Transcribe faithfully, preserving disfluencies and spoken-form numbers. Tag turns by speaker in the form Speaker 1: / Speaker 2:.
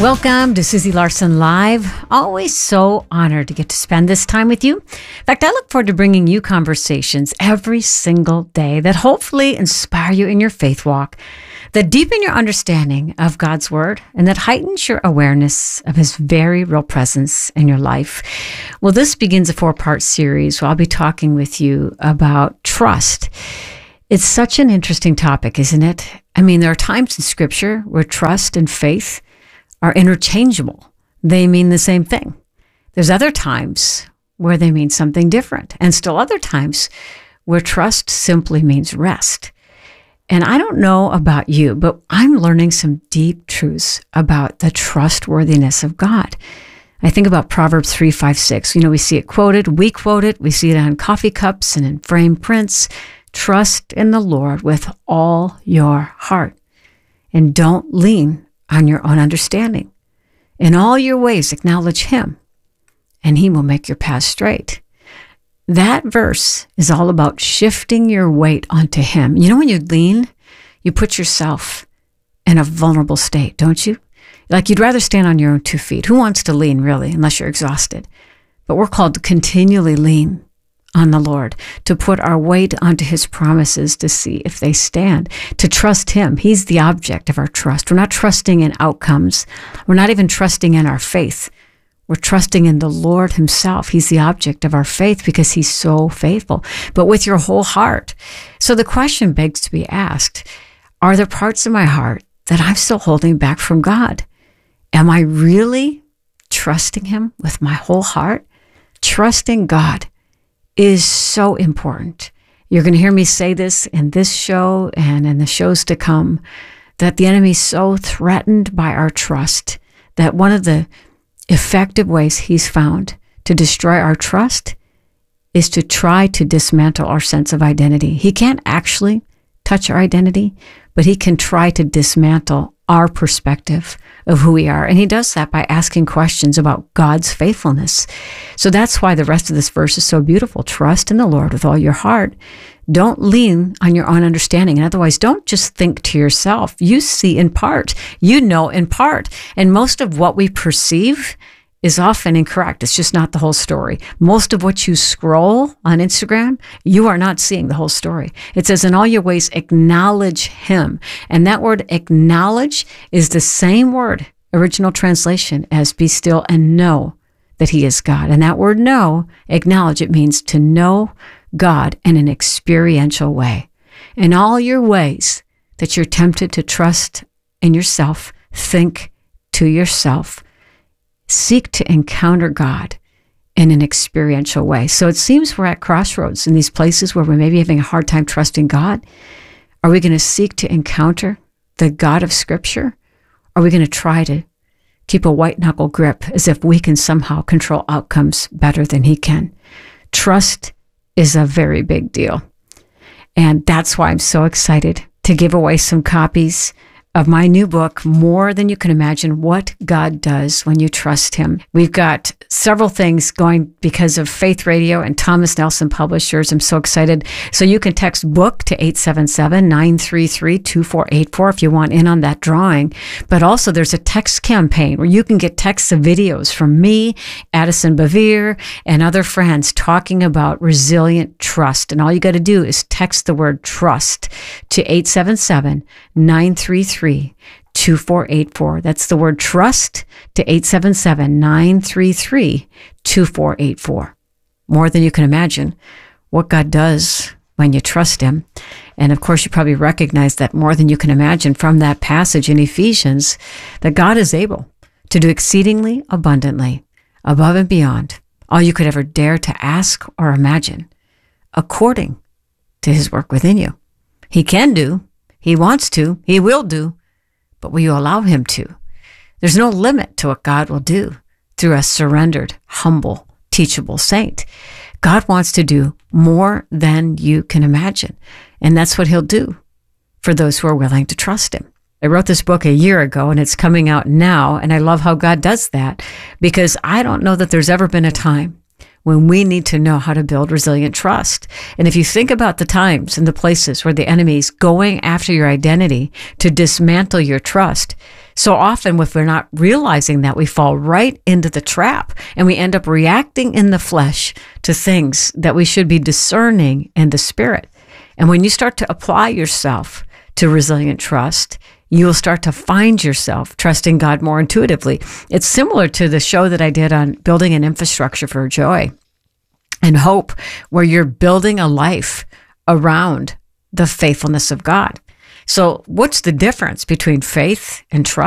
Speaker 1: Welcome to Susie Larson Live. Always so honored to get to spend this time with you. In fact, I look forward to bringing you conversations every single day that hopefully inspire you in your faith walk, that deepen your understanding of God's Word, and that heightens your awareness of His very real presence in your life. Well, this begins a four-part series where I'll be talking with you about trust. It's such an interesting topic, isn't it? I mean, there are times in Scripture where trust and faith are interchangeable. They mean the same thing. There's other times where they mean something different, and still other times where trust simply means rest. And I don't know about you, but I'm learning some deep truths about the trustworthiness of God. I think about Proverbs three, five, six. You know, we see it quoted, we quote it, we see it on coffee cups and in framed prints. Trust in the Lord with all your heart, and don't lean on your own understanding. In all your ways, acknowledge Him, and He will make your path straight. That verse is all about shifting your weight onto Him. You know, when you lean, you put yourself in a vulnerable state, don't you? Like you'd rather stand on your own two feet. Who wants to lean, really, unless you're exhausted? But we're called to continually lean on the Lord, to put our weight onto His promises to see if they stand, to trust Him. He's the object of our trust. We're not trusting in outcomes. We're not even trusting in our faith. We're trusting in the Lord Himself. He's the object of our faith because He's so faithful, but with your whole heart. So the question begs to be asked, are there parts of my heart that I'm still holding back from God? Am I really trusting Him with my whole heart? Trusting God is so important. You're going to hear me say this in this show and in the shows to come, that the enemy is so threatened by our trust that one of the effective ways he's found to destroy our trust is to try to dismantle our sense of identity. He can't actually touch our identity, but he can try to dismantle our perspective of who we are. And he does that by asking questions about God's faithfulness. So that's why the rest of this verse is so beautiful. Trust in the Lord with all your heart. Don't lean on your own understanding. And otherwise, don't just think to yourself. You see in part. You know in part. And most of what we perceive is often incorrect. It's just not the whole story. Most of what you scroll on Instagram, you are not seeing the whole story. It says, in all your ways, acknowledge Him. And that word acknowledge is the same word, original translation, as be still and know that He is God. And that word know, acknowledge, it means to know God in an experiential way. In all your ways that you're tempted to trust in yourself, think to yourself, seek to encounter God in an experiential way. So it seems we're at crossroads in these places where we may be having a hard time trusting God. Are we going to seek to encounter the God of Scripture? Are we going to try to keep a white-knuckle grip as if we can somehow control outcomes better than He can? Trust is a very big deal. And that's why I'm so excited to give away some copies of my new book, More Than You Can Imagine, What God Does When You Trust Him. We've got several things going because of Faith Radio and Thomas Nelson Publishers. I'm so excited. So you can text BOOK to eight seven seven, nine three three, two four eight four if you want in on that drawing. But also there's a text campaign where you can get texts of videos from me, Addison Bevere, and other friends talking about resilient trust. And all you got to do is text the word trust to eight seven seven, nine three three, two four eight four. That's the word trust to eight seven seven, nine three three, two four eight four. More than you can imagine what God does when you trust Him. And of course, you probably recognize that more than you can imagine from that passage in Ephesians, that God is able to do exceedingly abundantly, above and beyond all you could ever dare to ask or imagine, according to His work within you. He can do, He wants to, He will do, but will you allow Him to? There's no limit to what God will do through a surrendered, humble, teachable saint. God wants to do more than you can imagine, and that's what He'll do for those who are willing to trust Him. I wrote this book a year ago, and it's coming out now, and I love how God does that, because I don't know that there's ever been a time when we need to know how to build resilient trust. And if you think about the times and the places where the enemy's going after your identity to dismantle your trust, so often if we're not realizing that, we fall right into the trap and we end up reacting in the flesh to things that we should be discerning in the spirit. And when you start to apply yourself to resilient trust, you will start to find yourself trusting God more intuitively. It's similar to the show that I did on building an infrastructure for joy and hope, where you're building a life around the faithfulness of God. So what's the difference between faith and trust?